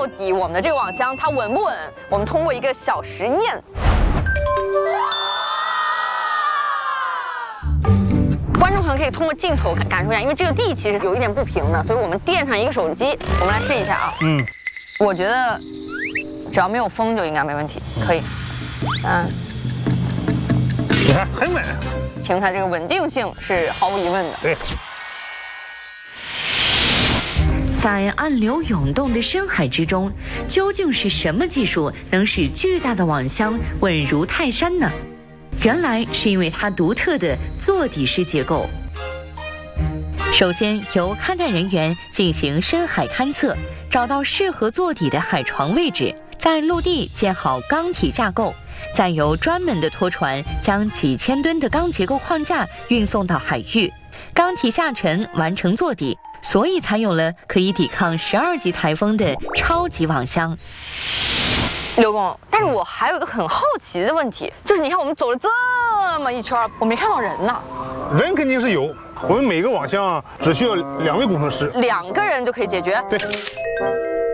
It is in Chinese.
到底我们的这个网箱它稳不稳？我们通过一个小实验。观众朋友可以通过镜头感受一下，因为这个地其实有一点不平的，所以我们垫上一个手机，我们来试一下啊。我觉得只要没有风就应该没问题，可以。 你看很稳， 平台这个稳定性是毫无疑问的。 对。 在暗流涌动的深海之中，究竟是什么技术能使巨大的网箱稳如泰山呢？原来是因为它独特的座底式结构。首先由勘探人员进行深海勘测，找到适合座底的海床位置，在陆地建好钢体架构，再由专门的拖船将几千吨的钢结构框架运送到海域，钢体下沉完成座底，所以才有了可以抵抗12级台风的超级网箱。 刘工，但是我还有一个很好奇的问题，就是你看我们走了这么一圈，我没看到人呢。 人肯定是有，我们每个网箱只需要2位工程师， 2个人就可以解决。 对。